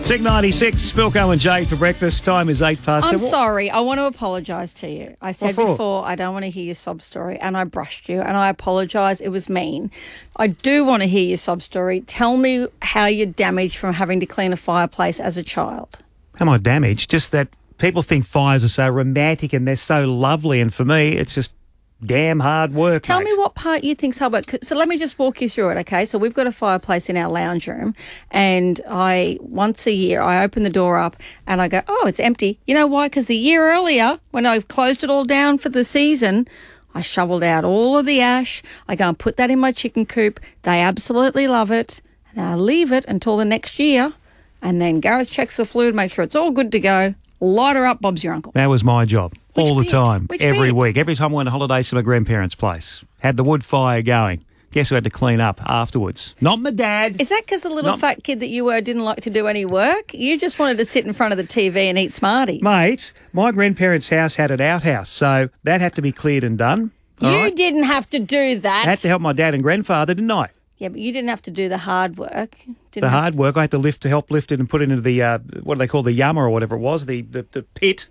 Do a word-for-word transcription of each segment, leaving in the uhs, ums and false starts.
Sig ninety-six, Spilko and Jade for breakfast. Time is eight past I'm seven. sorry. I want to apologise to you. I said What for? before I don't want to hear your sob story, and I brushed you, and I apologise. It was mean. I do want to hear your sob story. Tell me how you're damaged from having to clean a fireplace as a child. Am I damaged? Just that people think fires are so romantic and they're so lovely, and for me, it's just damn hard work. Tell mate. me what part you think's hard work. So let me just walk you through it, okay? So we've got a fireplace in our lounge room, and I once a year I open the door up and I go, oh, it's empty. You know why? Because the year earlier, when I closed it all down for the season, I shoveled out all of the ash. I go and put that in my chicken coop. They absolutely love it. And then I leave it until the next year, and then Gareth checks the fluid, make sure it's all good to go. Light her up, Bob's your uncle. That was my job. Which all the bit? time. Which every bit? week. Every time I went on holidays to my grandparents' place. Had the wood fire going. Guess who had to clean up afterwards? Not my dad. Is that because the little Not- fat kid that you were didn't like to do any work? You just wanted to sit in front of the T V and eat Smarties. Mate, my grandparents' house had an outhouse, so that had to be cleared and done. all You right? didn't have to do that. I had to help my dad and grandfather, didn't I? Yeah, but you didn't have to do the hard work. Didn't The have hard work, I had to lift to help lift it and put it into the, uh, what do they call the yummer or whatever it was, the, the, the pit.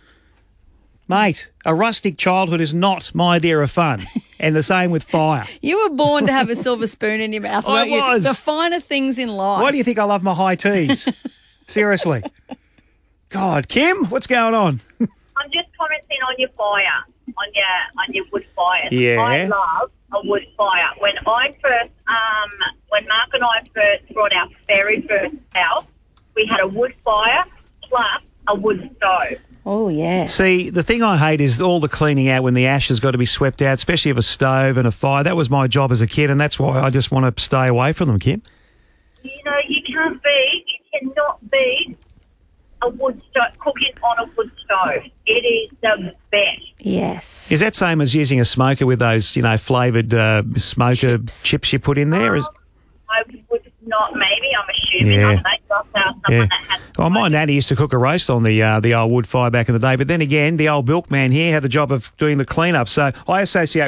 Mate, a rustic childhood is not my idea of fun. And the same with fire. You were born to have a silver spoon in your mouth, I weren't you? was. The finer things in life. Why do you think I love my high teas? Seriously. God, Kim, what's going on? I'm just commenting on your fire, on your on your wood fire. Yeah. I love a wood fire. When I first, um, when Mark and I first brought our very first house, we had a wood fire plus a wood stove. Oh, yes. See, the thing I hate is all the cleaning out when the ash has got to be swept out, especially of a stove and a fire. That was my job as a kid, and that's why I just want to stay away from them, Kim. You know, you can't beat, you cannot beat a wood stove, cooking on a wood stove. It is the best. Yes. Is that same as using a smoker with those, you know, flavoured uh, smoker Chips. chips. you put in there? Is- Um, I would not, maybe, I'm assuming. Yeah. I don't know, I'll tell someone Yeah. that has Well, my nanny used to cook a roast on the uh, the old wood fire back in the day, but then again, the old milkman here had the job of doing the clean-up, so I associate